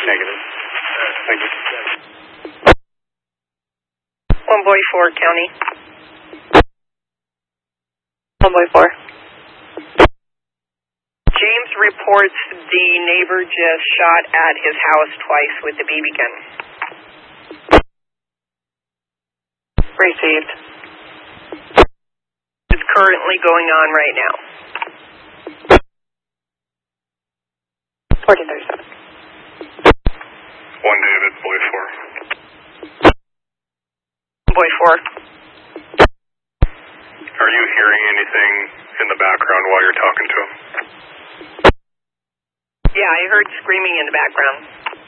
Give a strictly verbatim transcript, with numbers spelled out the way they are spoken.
Negative. Uh, thank you. One boy four, county. One boy four. James reports the neighbor just shot at his house twice with a B B gun. Received. It's currently going on right now. fourteen thirty-seven. One David, boy four. Boy four. Are you hearing anything in the background while you're talking to him? Yeah, I heard screaming in the background.